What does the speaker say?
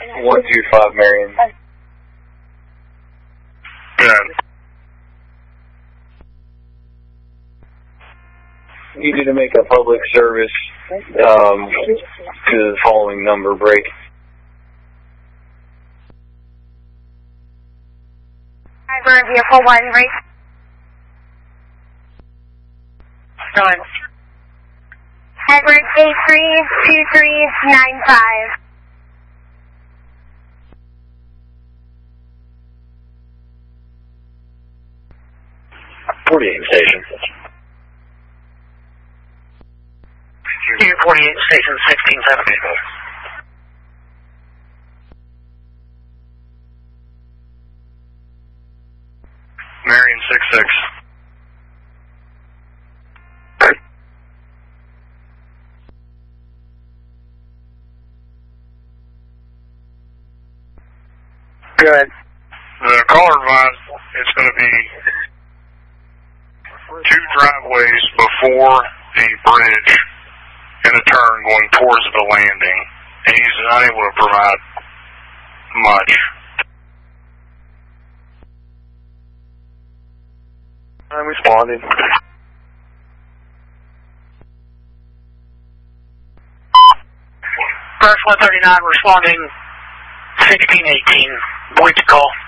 125 Marion. Good. You need to make a public service to the following number break. Driver, vehicle 1, break. Done. Edward A32395. 48 station. 48 station 1670. Marion 66. Good. The caller advised it's going to be 2 driveways before the bridge in a turn going towards the landing. And he's unable to provide much. I'm responding. First 139 responding 1618. Void to call.